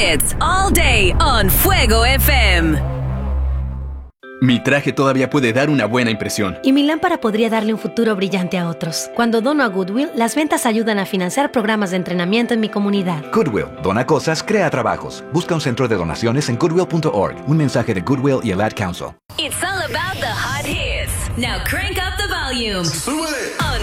hits all day on Fuego FM. Mi traje todavía puede dar una buena impresión. Y mi lámpara podría darle un futuro brillante a otros. Cuando dono a Goodwill, las ventas ayudan a financiar programas de entrenamiento en mi comunidad. Goodwill, dona cosas, crea trabajos. Busca un centro de donaciones en goodwill.org. Un mensaje de Goodwill y el Ad Council. It's all about the hot hits. Now crank up the volume. ¡Súbele!